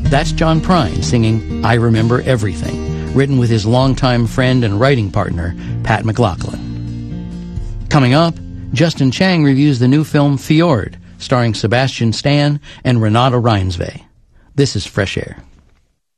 That's John Prine singing I Remember Everything, written with his longtime friend and writing partner, Pat McLaughlin. Coming up, Justin Chang reviews the new film Fjord, starring Sebastian Stan and Renata Reinsve. This is Fresh Air.